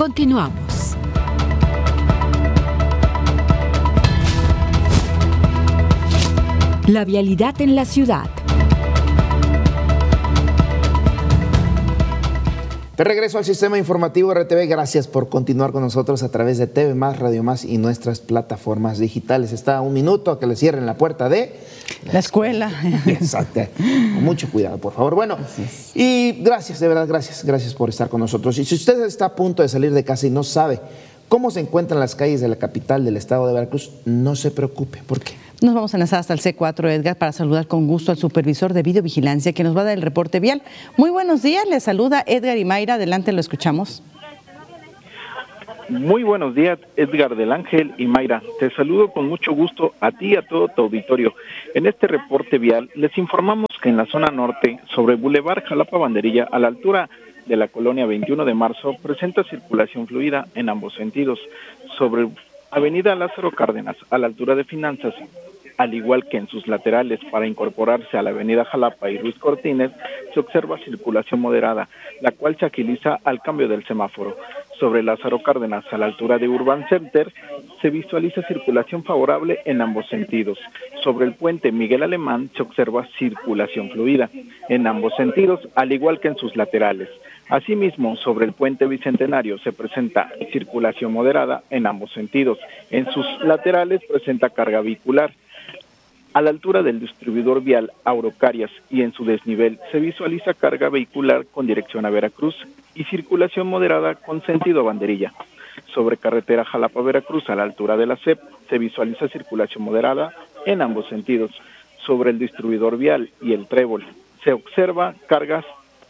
Continuamos. La vialidad en la ciudad. De regreso al sistema informativo RTV, gracias por continuar con nosotros a través de TV Más, Radio Más y nuestras plataformas digitales. Está a un minuto a que le cierren la puerta de la escuela. Exacto, con mucho cuidado, por favor. Bueno, y gracias, de verdad, gracias por estar con nosotros. Y si usted está a punto de salir de casa y no sabe cómo se encuentran las calles de la capital del estado de Veracruz, no se preocupe. ¿Por qué? Nos vamos a enlazar hasta el C4, Edgar, para saludar con gusto al supervisor de videovigilancia que nos va a dar el reporte vial. Muy buenos días, les saluda Edgar y Mayra, adelante, lo escuchamos. Muy buenos días, Edgar del Ángel y Mayra. Te saludo con mucho gusto a ti y a todo tu auditorio. En este reporte vial les informamos que en la zona norte, sobre Boulevard Jalapa Banderilla, a la altura de la colonia 21 de marzo, presenta circulación fluida en ambos sentidos. Sobre Avenida Lázaro Cárdenas, a la altura de Finanzas, al igual que en sus laterales para incorporarse a la avenida Jalapa y Ruiz Cortines, se observa circulación moderada, la cual se agiliza al cambio del semáforo. Sobre Lázaro Cárdenas, a la altura de Urban Center, se visualiza circulación favorable en ambos sentidos. Sobre el puente Miguel Alemán se observa circulación fluida en ambos sentidos, al igual que en sus laterales. Asimismo, sobre el puente Bicentenario se presenta circulación moderada en ambos sentidos. En sus laterales presenta carga vehicular. A la altura del distribuidor vial Aurocarias y en su desnivel se visualiza carga vehicular con dirección a Veracruz y circulación moderada con sentido a Banderilla. Sobre carretera Jalapa-Veracruz, a la altura de la CEP, se visualiza circulación moderada en ambos sentidos. Sobre el distribuidor vial y el Trébol se observa cargas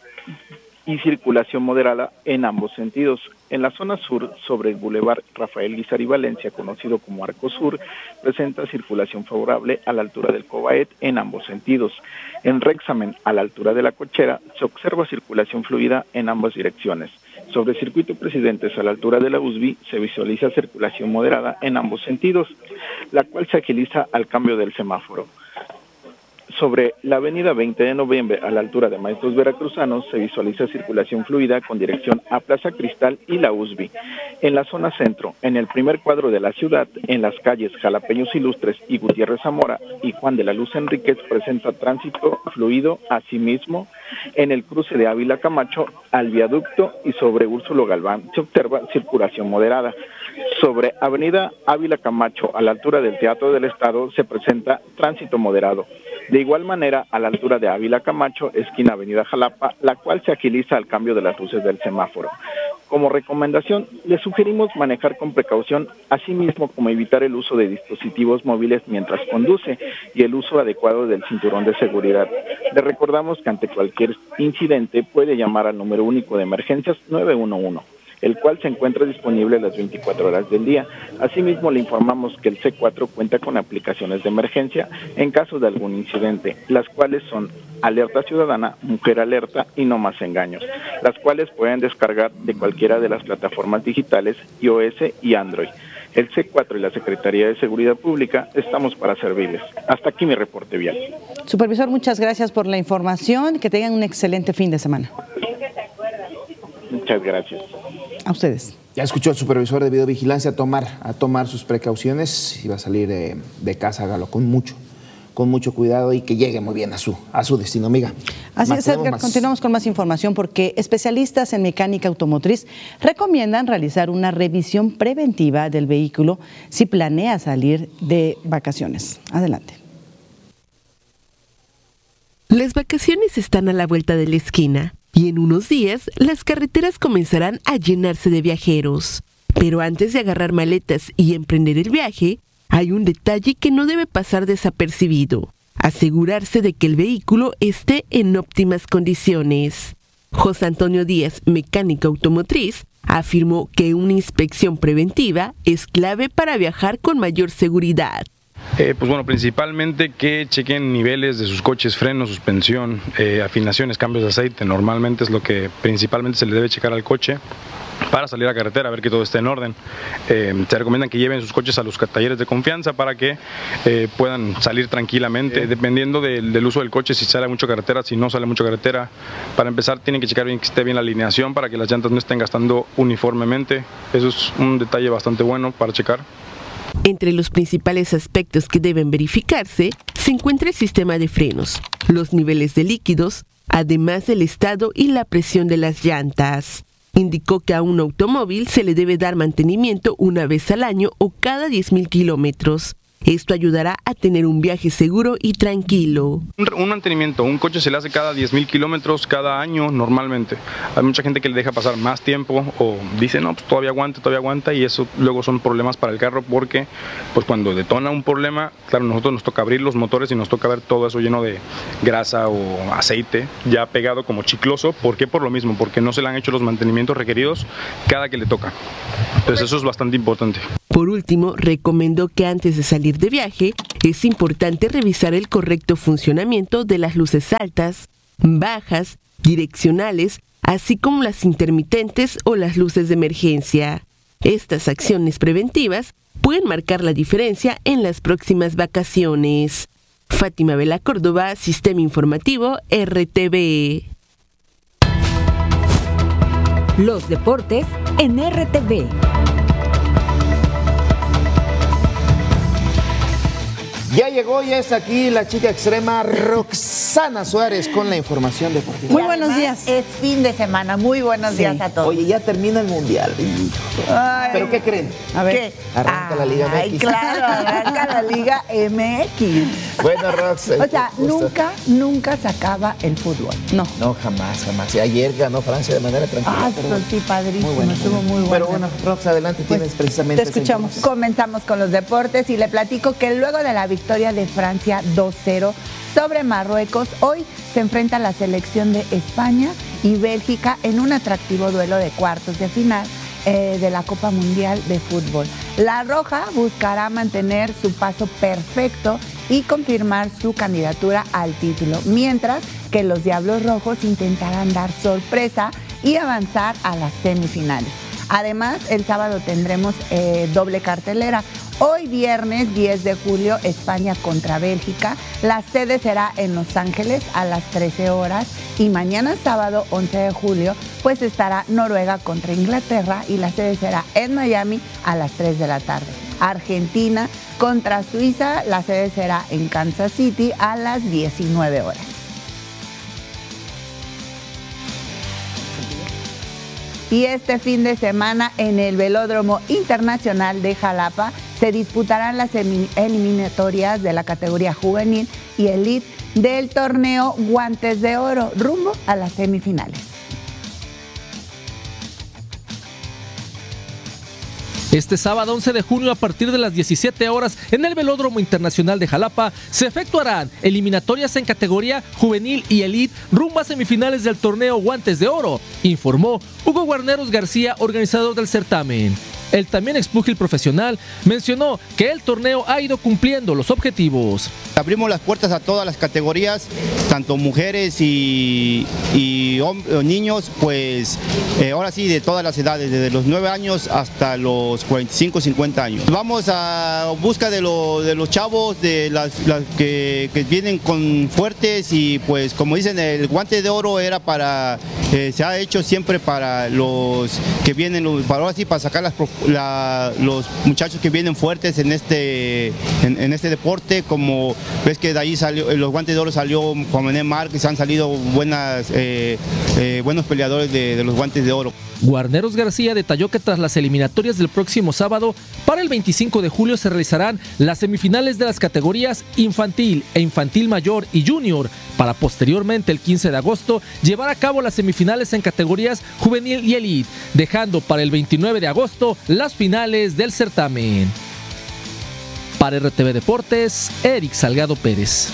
y circulación moderada en ambos sentidos. En la zona sur, sobre el Boulevard Rafael Guizar y Valencia, conocido como Arco Sur, presenta circulación favorable a la altura del Cobaet en ambos sentidos. En Rexamen, a la altura de la Cochera, se observa circulación fluida en ambas direcciones. Sobre Circuito Presidentes, a la altura de la USB, se visualiza circulación moderada en ambos sentidos, la cual se agiliza al cambio del semáforo. Sobre la avenida 20 de noviembre, a la altura de Maestros Veracruzanos, se visualiza circulación fluida con dirección a Plaza Cristal y la USB. En la zona centro, en el primer cuadro de la ciudad, en las calles Jalapeños Ilustres y Gutiérrez Zamora y Juan de la Luz Enríquez, presenta tránsito fluido. Asimismo, en el cruce de Ávila Camacho al viaducto y sobre Úrsulo Galván se observa circulación moderada. Sobre avenida Ávila Camacho, a la altura del Teatro del Estado, se presenta tránsito moderado. De igual manera, a la altura de Ávila Camacho, esquina Avenida Jalapa, la cual se agiliza al cambio de las luces del semáforo. Como recomendación, les sugerimos manejar con precaución, asimismo como evitar el uso de dispositivos móviles mientras conduce y el uso adecuado del cinturón de seguridad. Les recordamos que ante cualquier incidente puede llamar al número único de emergencias 911. El cual se encuentra disponible las 24 horas del día. Asimismo, le informamos que el C4 cuenta con aplicaciones de emergencia en caso de algún incidente, las cuales son Alerta Ciudadana, Mujer Alerta y No Más Engaños, las cuales pueden descargar de cualquiera de las plataformas digitales iOS y Android. El C4 y la Secretaría de Seguridad Pública estamos para servirles. Hasta aquí mi reporte vial. Supervisor, muchas gracias por la información. Que tengan un excelente fin de semana. Muchas gracias. A ustedes. Ya escuchó al supervisor de videovigilancia a tomar sus precauciones. Si va a salir de casa, hágalo con mucho cuidado y que llegue muy bien a su destino, amiga. Así es, Edgar. Continuamos con más información porque especialistas en mecánica automotriz recomiendan realizar una revisión preventiva del vehículo si planea salir de vacaciones. Adelante. Las vacaciones están a la vuelta de la esquina y en unos días las carreteras comenzarán a llenarse de viajeros. Pero antes de agarrar maletas y emprender el viaje, hay un detalle que no debe pasar desapercibido: asegurarse de que el vehículo esté en óptimas condiciones. José Antonio Díaz, mecánico automotriz, afirmó que una inspección preventiva es clave para viajar con mayor seguridad. Pues bueno, principalmente que chequen niveles de sus coches, frenos, suspensión, afinaciones, cambios de aceite. Normalmente es lo que principalmente se le debe checar al coche. para salir a carretera, a ver que todo esté en orden. Se recomiendan que lleven sus coches a los talleres de confianza para que puedan salir tranquilamente, dependiendo del uso del coche, si sale mucho carretera, si no sale mucho carretera. Para empezar tienen que checar bien que esté bien la alineación para que las llantas no estén gastando uniformemente. Eso es un detalle bastante bueno para checar. Entre los principales aspectos que deben verificarse se encuentra el sistema de frenos, los niveles de líquidos, además del estado y la presión de las llantas. Indicó que a un automóvil se le debe dar mantenimiento una vez al año o cada 10,000 kilómetros. Esto ayudará a tener un viaje seguro y tranquilo. Un mantenimiento, un coche se le hace cada 10,000 kilómetros cada año normalmente. Hay mucha gente que le deja pasar más tiempo o dice, no, pues todavía aguanta, y eso luego son problemas para el carro porque pues cuando detona un problema, claro, nosotros nos toca abrir los motores y nos toca ver todo eso lleno de grasa o aceite ya pegado como chicloso. ¿Por qué? Por lo mismo, porque no se le han hecho los mantenimientos requeridos cada que le toca. Entonces eso es bastante importante. Por último, recomendó que antes de salir de viaje es importante revisar el correcto funcionamiento de las luces altas, bajas, direccionales, así como las intermitentes o las luces de emergencia. Estas acciones preventivas pueden marcar la diferencia en las próximas vacaciones. Fátima Vela Córdoba, Sistema Informativo RTV. Los deportes en RTV. Ya llegó, ya está aquí la chica extrema Roxana Suárez con la información deportiva. Muy buenos días. Es fin de semana. Muy buenos días a todos. Oye, ya termina el mundial. Ay, ¿pero qué creen? A ver. ¿qué? Arranca la Liga MX. Ay, claro, arranca la Liga MX. Bueno, Rox. O sea, nunca se acaba el fútbol. No, jamás. Y ayer ganó Francia de manera tranquila. Eso sí, padrísimo. Muy bueno. Estuvo muy bueno. Pero bueno, Rox, adelante, tienes precisamente. te escuchamos. esa información. Comenzamos con los deportes y le platico que luego de la victoria de Francia 2-0 sobre Marruecos, hoy se enfrenta la selección de España y Bélgica en un atractivo duelo de cuartos de final de la Copa Mundial de Fútbol. La Roja buscará mantener su paso perfecto y confirmar su candidatura al título, mientras que los Diablos Rojos intentarán dar sorpresa y avanzar a las semifinales. Además, el sábado tendremos doble cartelera. Hoy viernes 10 de julio, España contra Bélgica. La sede será en Los Ángeles a las 13 horas. Y mañana sábado 11 de julio, pues estará Noruega contra Inglaterra y la sede será en Miami a las 3 de la tarde. Argentina contra Suiza, la sede será en Kansas City a las 19 horas. Y este fin de semana en el Velódromo Internacional de Jalapa se disputarán las eliminatorias de la categoría juvenil y elite del torneo Guantes de Oro, rumbo a las semifinales. Este sábado 11 de junio a partir de las 17 horas en el Velódromo Internacional de Jalapa se efectuarán eliminatorias en categoría juvenil y elite rumbo a semifinales del torneo Guantes de Oro, informó Hugo Guarneros García, organizador del certamen. El también expúgil profesional mencionó que el torneo ha ido cumpliendo los objetivos. Abrimos las puertas a todas las categorías, tanto mujeres y niños, pues ahora sí de todas las edades, desde los 9 años hasta los 45, 50 años. Vamos a busca de los chavos, de las que vienen con fuertes y pues como dicen, el Guante de Oro era para, se ha hecho siempre para los que vienen, para ahora sí, para sacar los muchachos que vienen fuertes en este deporte, como ves que de ahí salió, los Guantes de Oro salió Juan Manuel Márquez, han salido buenos peleadores de los Guantes de Oro. Guarneros García detalló que tras las eliminatorias del próximo sábado, para el 25 de julio se realizarán las semifinales de las categorías infantil e infantil mayor y junior, para posteriormente el 15 de agosto llevar a cabo las semifinales en categorías juvenil y elite, dejando para el 29 de agosto las finales del certamen. Para RTV Deportes, Eric Salgado Pérez.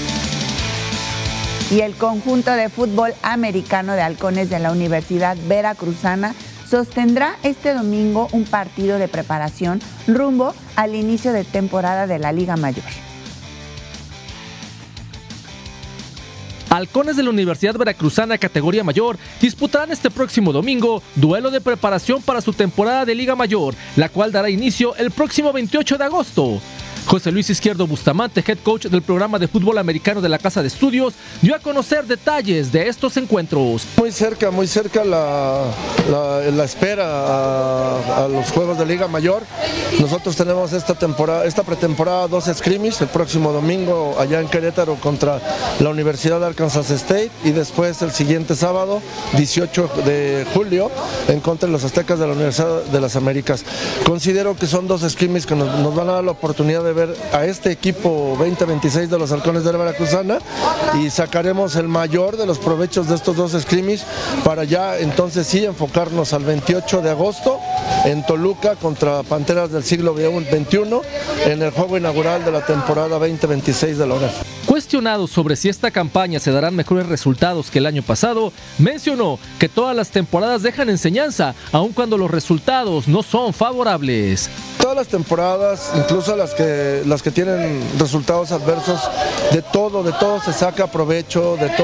Y el conjunto de fútbol americano de Halcones de la Universidad Veracruzana sostendrá este domingo un partido de preparación rumbo al inicio de temporada de la Liga Mayor. Halcones de la Universidad Veracruzana categoría mayor disputarán este próximo domingo duelo de preparación para su temporada de Liga Mayor, la cual dará inicio el próximo 28 de agosto. José Luis Izquierdo Bustamante, head coach del programa de fútbol americano de la Casa de Estudios, dio a conocer detalles de estos encuentros. Muy cerca la espera a los juegos de Liga Mayor. Nosotros tenemos esta pretemporada 2 scrimmage el próximo domingo allá en Querétaro contra la Universidad de Arkansas State y después el siguiente sábado 18 de julio en contra de los Aztecas de la Universidad de las Américas. Considero que son 2 scrimmage que nos van a dar la oportunidad de ver a este equipo 2026 de los Halcones de la Veracruzana y sacaremos el mayor de los provechos de estos 2 scrimmage para ya entonces sí enfocarnos al 28 de agosto en Toluca contra Panteras del siglo XXI en el juego inaugural de la temporada 2026 de la UNEF. Cuestionado sobre si esta campaña se darán mejores resultados que el año pasado, mencionó que todas las temporadas dejan enseñanza, aun cuando los resultados no son favorables. Todas las temporadas, incluso las que tienen resultados adversos, de todo se saca provecho, de todo.